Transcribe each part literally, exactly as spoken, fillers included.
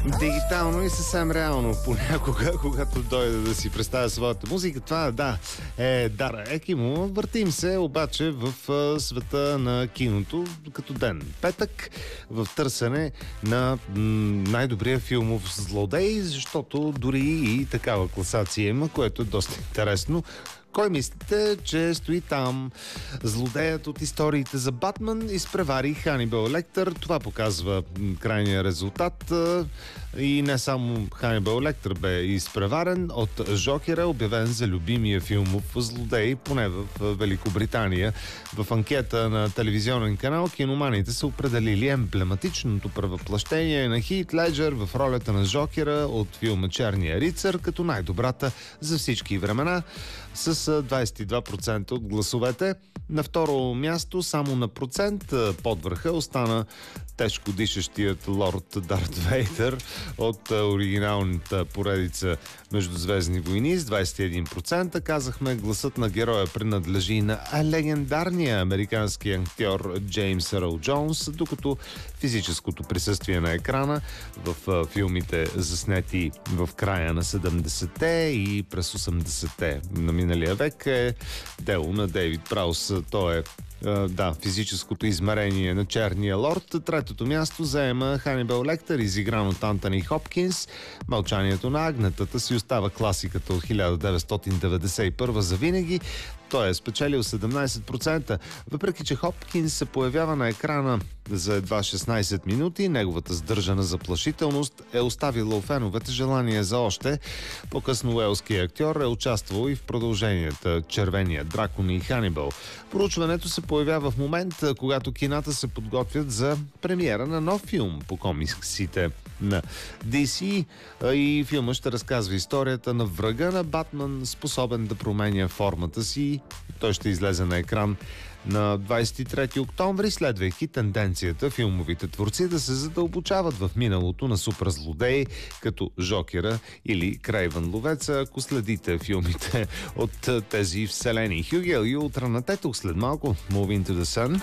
Дигитално и съвсем реално. Понякога, когато дойде да си представя своята музика, това да, е Дара Екимо. Въртим се обаче в а, света на киното като ден. Петък в търсене на м, най-добрия филмов злодей, защото дори и такава класация има, което е доста интересно. Кой мислите, че стои там? Злодеят от историите за Батман изпревари Ханибал Лектър. Това показва крайния резултат. И не само Ханибал Лектър бе изпреварен от Жокера, обявен за любимия филмов злодей, поне в Великобритания. В анкета на телевизионен канал киноманите са определили емблематичното превъплъщение на Хит Леджер в ролята на Жокера от филма Черния рицар като най-добрата за всички времена с двадесет и два процента от гласовете. На второ място, само на процент под върха, остана тежко дишащият лорд Дарт Вейдър от оригиналната поредица Междузвездни войни с двадесет и един процента. Казахме, гласът на героя принадлежи на легендарния американски актьор Джеймс Еръл Джонс, докато физическото присъствие на екрана в филмите, заснети в края на седемдесетте и през осемдесетте на миналия век, е дело на Дейвид Праус. Той е Uh, да, физическото измерение на Черния лорд. Третото място заема Ханибал Лектър, изигран от Антони Хопкинс. Мълчанието на агнетата си остава класиката от хиляда деветстотин деветдесет и първа за винаги. Той е спечелил седемнадесет процента. Въпреки че Хопкинс се появява на екрана за едва шестнадесет минути, неговата сдържана заплашителност е оставила у феновете желание за още. По-късно уелският актьор е участвал и в продълженията Червения дракон и Ханибал. Проучването се появява в момент, когато кината се подготвят за премиера на нов филм по комиксите на Ди Си, и филма ще разказва историята на врага на Батман, способен да променя формата си. Той ще излезе на екран на двадесет и трети октомври, следвайки тенденцията филмовите творци да се задълбочават в миналото на суперзлодеи, като Жокера или Крейвън ловеца, ако следите филмите от тези вселени. Хюгел и утра на Тетох след малко. Move into the Sun.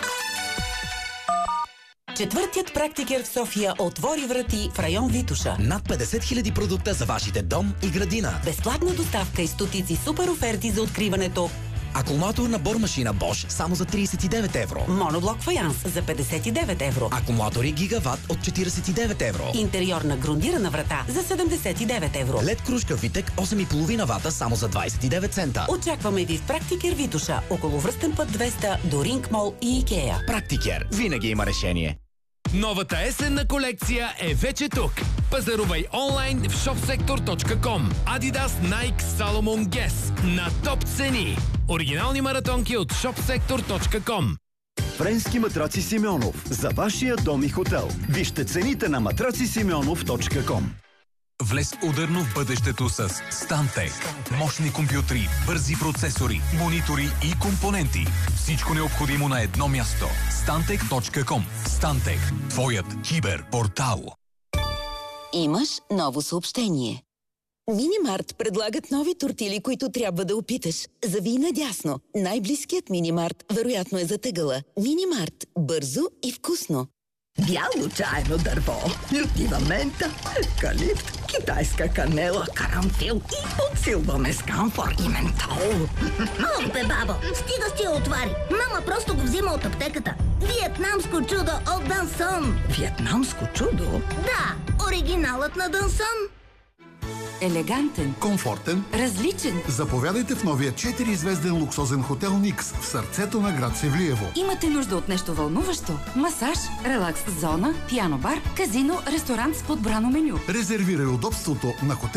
Четвъртият практикер в София отвори врати в район Витоша. Над петдесет хиляди продукта за вашите дом и градина. Безплатна доставка и стотици супер оферти за откриването. Акумулаторна бормашина Bosch само за тридесет и девет евро. Моноблок фаянс за петдесет и девет евро. Акумулатори Гигават от четиридесет и девет евро. Интериорна грундирана врата за седемдесет и девет евро. Лед кружка Витек осем и половина вата само за двадесет и девет цента. Очакваме ви в Практикер Витоша, около връстен път двеста до Ринг Мол и Икеа. Практикер винаги има решение. Новата есенна колекция е вече тук. Пазарувай онлайн в шопсектор точка ком. Adidas, Nike, Salomon, Guess на топ цени. Оригинални маратонки от шопсектор точка ком. Френски матраци Симеонов. За вашия дом и хотел. Вижте цените на матраци симеонов точка ком. Влез ударно в бъдещето с Stantec. Мощни компютри, бързи процесори, монитори и компоненти. Всичко необходимо на едно място. Stantec точка ком. Stantec. Твоят киберпортал. Имаш ново съобщение. Минимарт предлагат нови тортили, които трябва да опиташ. Зави надясно. Най-близкият Минимарт вероятно е затъгъла. Минимарт. Бързо и вкусно. Бяло чайно дърво, лютива мента, евкалипт, китайска канела, карамфил и подсилваме с камфор и ментол. О, бе, бабо, стига с тия отвари. Мама просто го взима от аптеката. Виетнамско чудо от Дансон. Виетнамско чудо? Да, оригиналът на Дансон. Елегантен, комфортен, различен. Заповядайте в новия четиризвезден луксозен хотел Никс в сърцето на град Севлиево. Имате нужда от нещо вълнуващо? Масаж, релакс зона, пиано бар, казино, ресторант с подбрано меню. Резервирай удобството на хотел